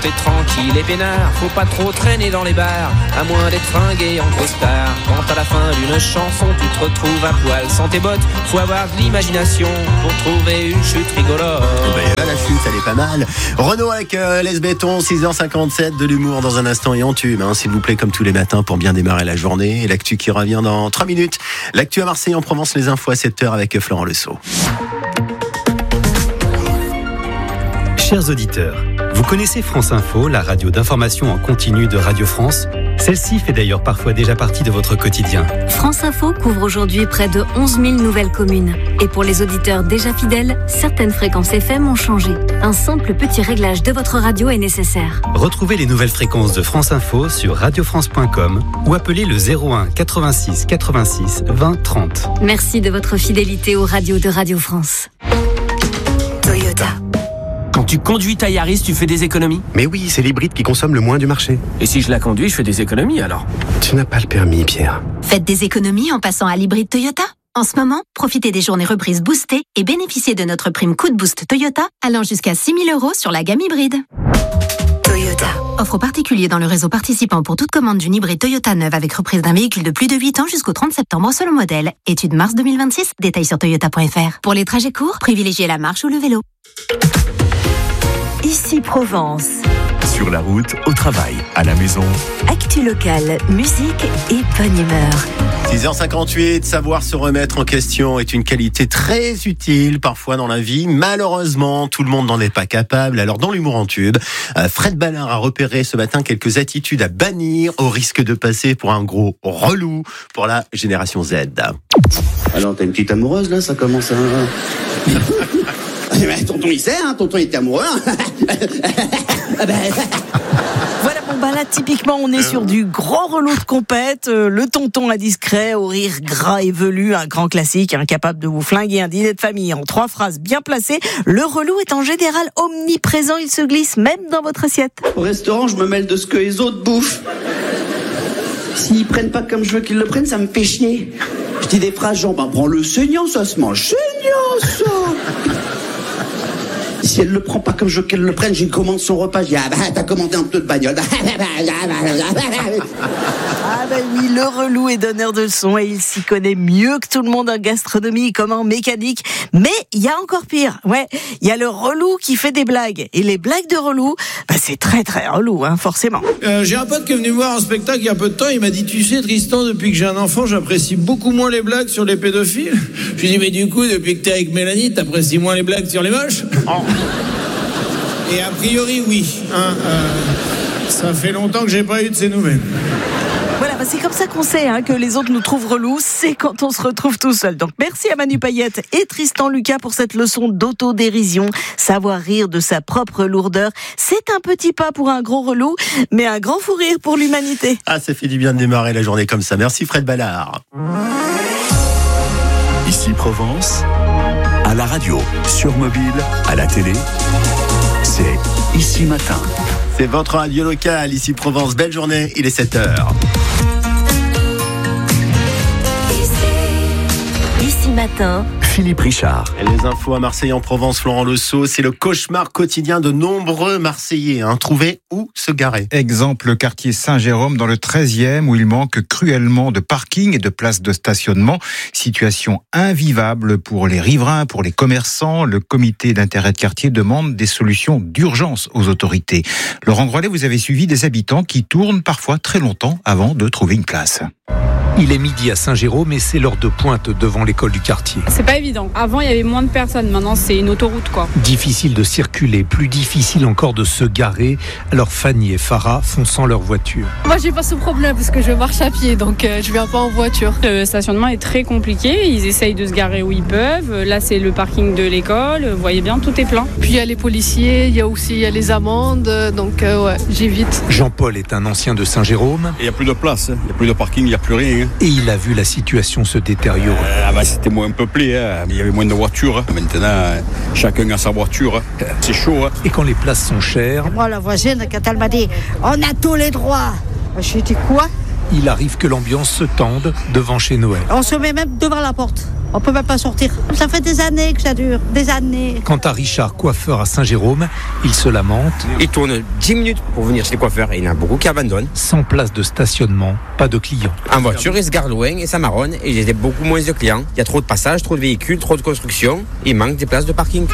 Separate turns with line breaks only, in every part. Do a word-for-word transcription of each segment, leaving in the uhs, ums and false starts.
t'es tranquille et peinard, faut pas trop traîner dans les bars, à moins d'être fringué en costard. Quand à la fin d'une chanson tu te retrouves à poil sans tes bottes, faut avoir de l'imagination pour trouver une chute rigolote.
Ben là, la chute, elle est pas mal. Renaud avec euh, Les Bétons, six heures cinquante-sept, de l'humour dans un instant et en tube, hein, s'il vous plaît, comme tous les matins pour bien démarrer la journée. Et l'actu qui revient dans trois minutes. L'actu à Marseille, en Provence, les infos à sept heures avec Florent Lesso.
Chers auditeurs, vous connaissez France Info, la radio d'information en continu de Radio France ? Celle-ci fait d'ailleurs parfois déjà partie de votre quotidien.
France Info couvre aujourd'hui près de onze mille nouvelles communes. Et pour les auditeurs déjà fidèles, certaines fréquences F M ont changé. Un simple petit réglage de votre radio est nécessaire.
Retrouvez les nouvelles fréquences de France Info sur radio france point com ou appelez le zéro un quatre-vingt-six quatre-vingt-six vingt trente.
Merci de votre fidélité aux radios de Radio France.
Toyota.
Quand tu conduis ta Yaris, tu fais des économies ?
Mais oui, c'est l'hybride qui consomme le moins du marché.
Et si je la conduis, je fais des économies alors ?
Tu n'as pas le permis, Pierre.
Faites des économies en passant à l'hybride Toyota. En ce moment, profitez des journées reprises boostées et bénéficiez de notre prime Coup de Boost Toyota allant jusqu'à six mille euros sur la gamme hybride. Toyota. Offre aux particuliers dans le réseau participant pour toute commande d'une hybride Toyota neuve avec reprise d'un véhicule de plus de huit ans jusqu'au trente septembre selon modèle. Étude mars deux mille vingt-six, détails sur toyota point f r. Pour les trajets courts, privilégiez la marche ou le vélo.
Ici Provence.
Sur la route, au travail, à la maison.
Actu locale, musique et bonne humeur.
six heures cinquante-huit, savoir se remettre en question est une qualité très utile parfois dans la vie. Malheureusement, tout le monde n'en est pas capable. Alors dans l'humour en tube, Fred Ballard a repéré ce matin quelques attitudes à bannir au risque de passer pour un gros relou pour la génération Z.
Alors t'as une petite amoureuse là, ça commence à... Mais tonton il sait, hein, tonton il était amoureux.
Voilà, bon bah là typiquement on est sur du grand relou de compète, euh, le tonton indiscret au rire gras et velu, un grand classique, incapable de vous flinguer un dîner de famille en trois phrases bien placées. Le relou est en général omniprésent, il se glisse même dans votre assiette.
Au restaurant je me mêle de ce que les autres bouffent. S'ils prennent pas comme je veux qu'ils le prennent, ça me fait chier. Je dis des phrases genre, bah prends le saignant, ça se mange saignant ça. Si elle le prend pas comme je veux qu'elle le prenne, j'ai commandé son repas, je dis ah bah t'as commandé un peu de bagnole.
Ah ben oui, le relou est donneur de leçons et il s'y connaît mieux que tout le monde en gastronomie comme en mécanique. Mais il y a encore pire, ouais, il y a le relou qui fait des blagues. Et les blagues de relou, bah c'est très très relou, hein, forcément.
Euh, j'ai un pote qui est venu me voir en spectacle il y a peu de temps, il m'a dit tu sais Tristan, depuis que j'ai un enfant, j'apprécie beaucoup moins les blagues sur les pédophiles. Je lui ai dit mais du coup, depuis que t'es avec Mélanie, t'apprécies moins les blagues sur les moches ? Oh. Et a priori oui, hein, euh, ça fait longtemps que j'ai pas eu de ces nouvelles.
Voilà, bah c'est comme ça qu'on sait hein, que les autres nous trouvent relous, c'est quand on se retrouve tout seul. Donc merci à Manu Payette et Tristan Lucas pour cette leçon d'autodérision. Savoir rire de sa propre lourdeur, c'est un petit pas pour un gros relou, mais un grand fou rire pour l'humanité.
Ah, ça fait du bien de démarrer la journée comme ça. Merci Fred Ballard.
Ici Provence, à la radio, sur mobile, à la télé, c'est Ici Matin.
C'est votre radio locale, Ici Provence. Belle journée, il est sept heures.
Ici Matin,
Philippe Richard.
Et les infos à Marseille en Provence, Florent Lesso, c'est le cauchemar quotidien de nombreux Marseillais. Hein. Trouver où se garer.
Exemple, le quartier Saint-Jérôme dans le treizième où il manque cruellement de parking et de places de stationnement. Situation invivable pour les riverains, pour les commerçants. Le comité d'intérêt de quartier demande des solutions d'urgence aux autorités. Laurent Grolet, vous avez suivi des habitants qui tournent parfois très longtemps avant de trouver une place.
Il est midi à Saint-Jérôme et c'est l'heure de pointe devant l'école du quartier.
C'est pas évident. Avant, il y avait moins de personnes. Maintenant, c'est une autoroute, quoi.
Difficile de circuler, plus difficile encore de se garer. Alors Fanny et Farah font sans leur voiture.
Moi, j'ai pas ce problème parce que je marche à pied, donc euh, je viens pas en voiture. Le stationnement est très compliqué. Ils essayent de se garer où ils peuvent. Là, c'est le parking de l'école. Vous voyez bien, tout est plein.
Puis il y a les policiers, il y a aussi il y a les amendes. Donc euh, ouais, j'évite.
Jean-Paul est un ancien de Saint-Jérôme.
Il n'y a plus de place, il n'y a plus de parking, il n'y a plus rien.
Et il a vu la situation se détériorer.
Euh, bah, c'était moins peuplé, hein. Il y avait moins de voitures. Maintenant, chacun a sa voiture. C'est chaud. Hein.
Et quand les places sont chères...
Moi, la voisine, quand elle m'a dit « On a tous les droits », j'ai dit « Quoi ?»
Il arrive que l'ambiance se tende devant chez Noël.
On se met même devant la porte. On peut même pas sortir. Ça fait des années que ça dure, des années.
Quant à Richard, coiffeur à Saint-Jérôme, il se lamente.
Il tourne dix minutes pour venir chez le coiffeur et il y en a beaucoup qui abandonnent.
Sans place de stationnement, pas de clients.
En voiture, ils se gardent loin et ça marronne et j'ai beaucoup moins de clients. Il y a trop de passages, trop de véhicules, trop de construction. Il manque des places de parking.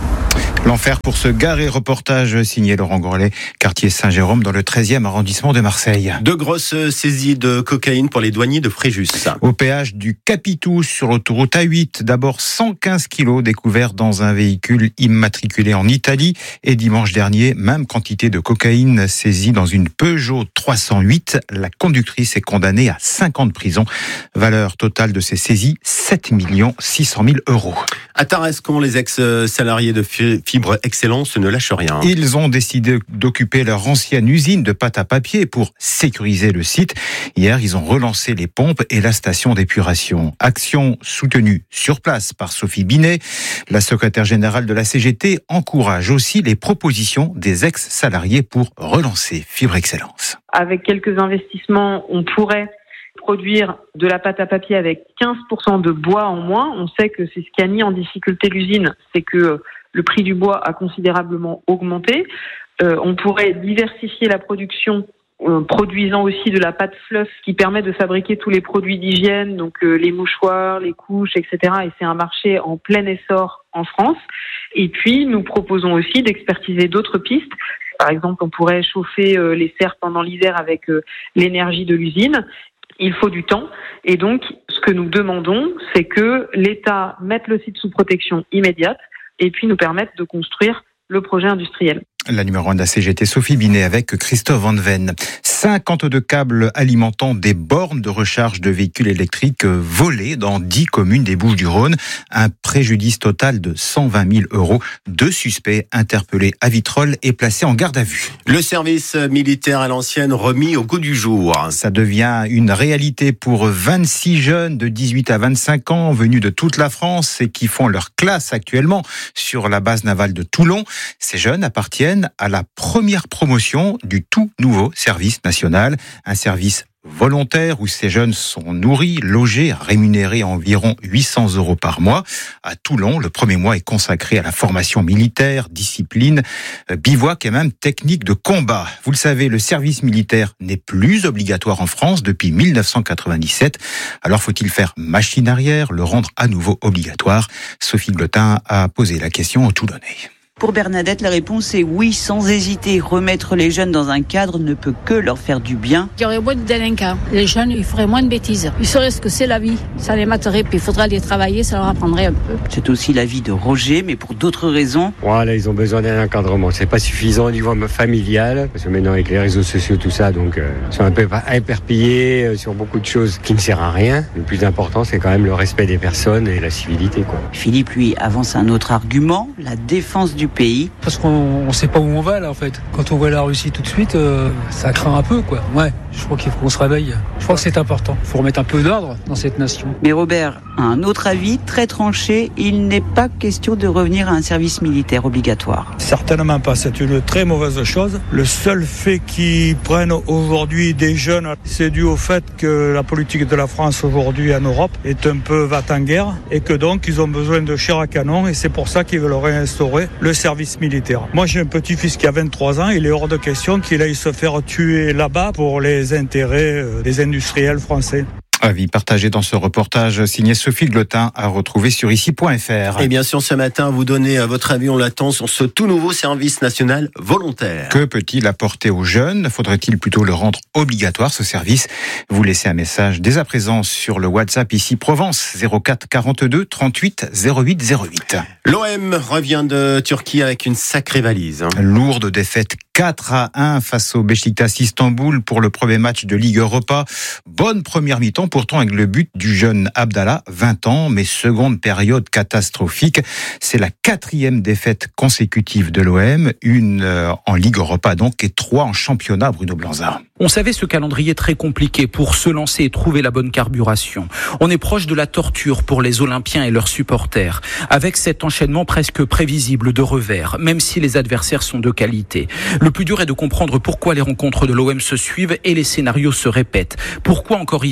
L'enfer pour se garer, reportage signé Laurent Gourlet, quartier Saint-Jérôme dans le treizième arrondissement de Marseille.
De grosses saisies de cocaïne pour les douaniers de Fréjus.
Au péage du Capitou sur l'autoroute A huit, d'abord cent quinze kilos découverts dans un véhicule immatriculé en Italie et dimanche dernier, même quantité de cocaïne saisie dans une Peugeot trois cent huit. La conductrice est condamnée à cinq ans de prison. Valeur totale de ces saisies, sept millions six cent mille euros.
À Tarascon, les ex-salariés de Fibre Excellence ne lâchent rien.
Ils ont décidé d'occuper leur ancienne usine de pâte à papier pour sécuriser le site. Hier, ils ont relancé les pompes et la station d'épuration. Action soutenue sur place par Sophie Binet. La secrétaire générale de la C G T encourage aussi les propositions des ex-salariés pour relancer Fibre Excellence.
Avec quelques investissements, on pourrait produire de la pâte à papier avec quinze pour cent de bois en moins. On sait que c'est ce qui a mis en difficulté l'usine, c'est que le prix du bois a considérablement augmenté. Euh, on pourrait diversifier la production, euh, produisant aussi de la pâte fluff qui permet de fabriquer tous les produits d'hygiène, donc euh, les mouchoirs, les couches, et cetera. Et c'est un marché en plein essor en France. Et puis, nous proposons aussi d'expertiser d'autres pistes. Par exemple, on pourrait chauffer euh, les serres pendant l'hiver avec euh, l'énergie de l'usine. Il faut du temps et donc ce que nous demandons, c'est que l'État mette le site sous protection immédiate et puis nous permette de construire le projet industriel.
La numéro un de la C G T, Sophie Binet, avec Christophe Van Ven. cinquante-deux câbles alimentant des bornes de recharge de véhicules électriques volés dans dix communes des Bouches-du-Rhône. Un préjudice total de cent vingt mille euros. Deux suspects interpellés à Vitrolles et placés en garde à vue.
Le service militaire à l'ancienne remis au goût du jour.
Ça devient une réalité pour vingt-six jeunes de dix-huit à vingt-cinq ans venus de toute la France et qui font leur classe actuellement sur la base navale de Toulon. Ces jeunes appartiennent à la première promotion du tout nouveau service national, un service volontaire où ces jeunes sont nourris, logés, rémunérés à environ huit cents euros par mois. À Toulon, le premier mois est consacré à la formation militaire, discipline, bivouac et même technique de combat. Vous le savez, le service militaire n'est plus obligatoire en France depuis mille neuf cent quatre-vingt-dix-sept. Alors faut-il faire machine arrière, le rendre à nouveau obligatoire? Sophie Glotin a posé la question aux Toulonnais.
Pour Bernadette, la réponse est oui, sans hésiter. Remettre les jeunes dans un cadre ne peut que leur faire du bien.
Il y aurait moins de délinquants. Les jeunes, ils feraient moins de bêtises. Ils sauraient ce que c'est la vie. Ça les materait, puis il faudra aller travailler, ça leur apprendrait un peu.
C'est aussi la vie de Roger, mais pour d'autres raisons.
Voilà, ils ont besoin d'un encadrement. C'est pas suffisant au niveau familial, parce que maintenant avec les réseaux sociaux, tout ça, donc euh, ils sont un peu éperpillés sur beaucoup de choses qui ne servent à rien. Le plus important, c'est quand même le respect des personnes et la civilité, quoi.
Philippe, lui, avance un autre argument, la défense du pays.
Parce qu'on ne sait pas où on va là en fait. Quand on voit la Russie tout de suite, euh, ça craint un peu quoi. Ouais, je crois qu'il faut qu'on se réveille. Je crois que c'est important. Il faut remettre un peu d'ordre dans cette nation.
Mais Robert a un autre avis très tranché. Il n'est pas question de revenir à un service militaire obligatoire.
Certainement pas. C'est une très mauvaise chose. Le seul fait qu'ils prennent aujourd'hui des jeunes, c'est dû au fait que la politique de la France aujourd'hui en Europe est un peu va-t-en-guerre et que donc ils ont besoin de chair à canon et c'est pour ça qu'ils veulent réinstaurer le service militaire. Moi j'ai un petit-fils qui a vingt-trois ans, il est hors de question qu'il aille se faire tuer là-bas pour les intérêts des industriels français.
Avis partagé dans ce reportage signé Sophie Glotin à retrouver sur ici point f r.
Et bien sûr, ce matin, vous donnez à votre avis, on l'attend, sur ce tout nouveau service national volontaire.
Que peut-il apporter aux jeunes? Faudrait-il plutôt le rendre obligatoire, ce service? Vous laissez un message dès à présent sur le WhatsApp ici Provence, zéro quatre quarante-deux trente-huit zéro huit zéro huit.
L'O M revient de Turquie avec une sacrée valise. Hein.
Lourde défaite quatre à un face au Beşiktaş Istanbul pour le premier match de Ligue Europa. Bonne première mi-temps pourtant avec le but du jeune Abdallah, vingt ans, mais seconde période catastrophique. C'est la quatrième défaite consécutive de l'O M, une en Ligue Europa donc et trois en championnat, Bruno Blanzard.
On savait ce calendrier très compliqué pour se lancer et trouver la bonne carburation. On est proche de la torture pour les Olympiens et leurs supporters, avec cet enchaînement presque prévisible de revers, même si les adversaires sont de qualité. Le plus dur est de comprendre pourquoi les rencontres de l'O M se suivent et les scénarios se répètent. Pourquoi encore hier soir,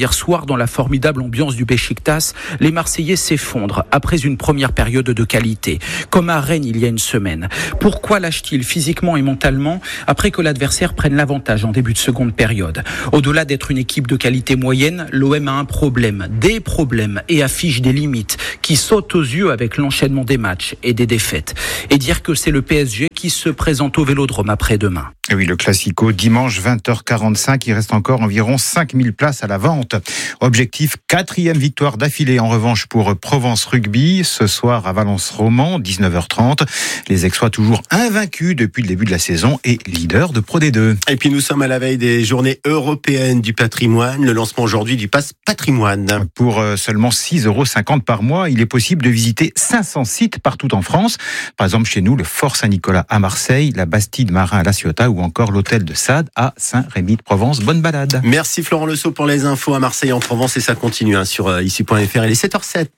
dans la formidable ambiance du Beşiktaş, les Marseillais s'effondrent après une première période de qualité, comme à Rennes il y a une semaine. Pourquoi lâche-t-il physiquement et mentalement après que l'adversaire prenne l'avantage en début de seconde période? Au-delà d'être une équipe de qualité moyenne, l'O M a un problème, des problèmes et affiche des limites qui sautent aux yeux avec l'enchaînement des matchs et des défaites. Et dire que c'est le P S G qui se présente au Vélodrome après-demain.
Et oui, le Classico, dimanche vingt heures quarante-cinq, il reste encore environ cinq mille places à la vente. Objectif, quatrième victoire d'affilée en revanche pour Provence Rugby, ce soir à Valence-Roman, dix-neuf heures trente. Les Aixois toujours invaincus depuis le début de la saison et leader de Pro D deux.
Et puis nous sommes à la veille des journées européennes du patrimoine, le lancement aujourd'hui du pass patrimoine.
Pour seulement six euros cinquante par mois, il est possible de visiter cinq cents sites partout en France. Par exemple, chez nous, le Fort Saint-Nicolas à Marseille, la Bastide Marin à La Ciotat ou encore l'hôtel de Sade à Saint-Rémy-de-Provence. Bonne balade.
Merci Florent Le Sceau pour les infos à Marseille en Provence et ça continue hein, sur euh, ici point f r. Il est sept heures sept.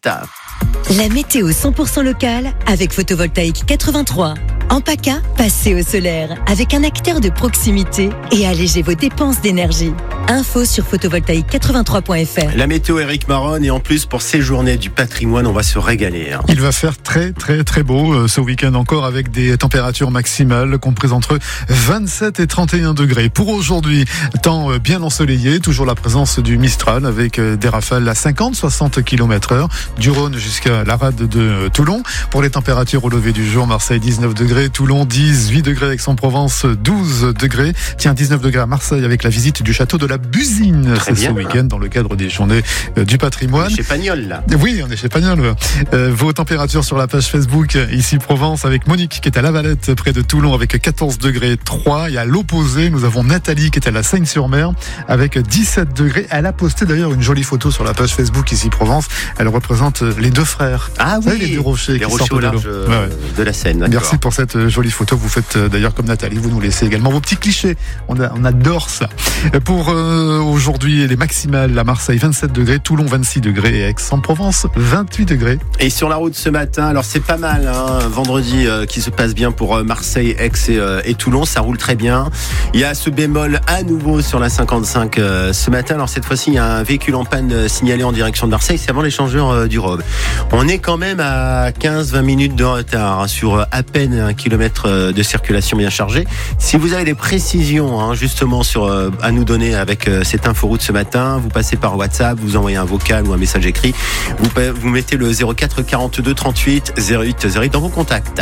La météo cent pour cent locale avec Photovoltaïque quatre-vingt-trois. En PACA, passez au solaire avec un acteur de proximité et allégez vos dépenses d'énergie. Info sur photovoltaïque quatre-vingt-trois point f r.
La météo Eric Maron et en plus pour ces journées du patrimoine, on va se régaler. Hein.
Il va faire très très très beau euh, ce week-end encore avec des températures maximales comprises entre vingt-sept et trente et un degrés. Pour aujourd'hui, temps bien ensoleillé, toujours la présence du Mistral avec euh, des rafales à cinquante à soixante kilomètres heure, du Rhône jusqu'à la rade de euh, Toulon. Pour les températures au lever du jour, Marseille dix-neuf degrés, Toulon dix-huit degrés, Aix-en-Provence douze degrés. Tiens, dix-neuf degrés à Marseille avec la visite du château de la Busine.
Très
C'est
bien,
ce week-end dans le cadre des journées euh, du patrimoine.
Chez Pagnol là.
Oui, on est chez Pagnol. Euh, vos températures sur la page Facebook ici Provence avec Monique qui est à La Valette près de Toulon avec quatorze degrés trois. Et à l'opposé, nous avons Nathalie qui est à la Seigne-sur-Mer avec dix-sept degrés. Elle a posté d'ailleurs une jolie photo sur la page Facebook ici Provence. Elle représente les deux frères.
Ah
vous
oui,
savez, les deux rochers
les
qui
rochers
sortent
au
de
large
l'eau.
euh,
Ouais, ouais.
de la Seine.
Merci pour cette jolie photo. Vous faites d'ailleurs comme Nathalie, vous nous laissez également vos petits clichés. On, a, on adore ça. Pour euh, aujourd'hui, les maximales à Marseille vingt-sept degrés, Toulon vingt-six degrés et Aix-en-Provence vingt-huit degrés.
Et sur la route ce matin, alors c'est pas mal, hein, vendredi euh, qui se passe bien pour euh, Marseille, Aix et, euh, et Toulon, ça roule très bien. Il y a ce bémol à nouveau sur la cinquante-cinq euh, ce matin. Alors cette fois-ci, il y a un véhicule en panne euh, signalé en direction de Marseille, c'est avant l'échangeur euh, du Robe. On est quand même à quinze à vingt minutes de retard hein, sur euh, à peine un kilomètre euh, de circulation bien chargée. Si vous avez des précisions hein, justement sur euh, à nous donner avec euh, cette inforoute ce matin, vous passez par WhatsApp, vous envoyez un vocal ou un message écrit, vous, vous mettez le zéro quatre quarante-deux trente-huit zéro huit zéro huit dans vos contacts.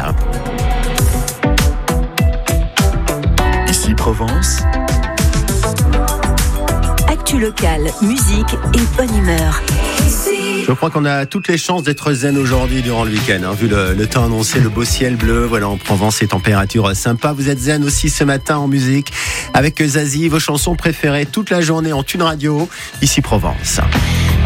Ici Provence.
Actu locale, musique et bonne humeur.
Je crois qu'on a toutes les chances d'être zen aujourd'hui durant le week-end. Hein. Vu le, le temps annoncé, le beau ciel bleu, voilà en Provence, les températures sympas. Vous êtes zen aussi ce matin en musique avec Zazie, vos chansons préférées toute la journée en Thune Radio, ici Provence.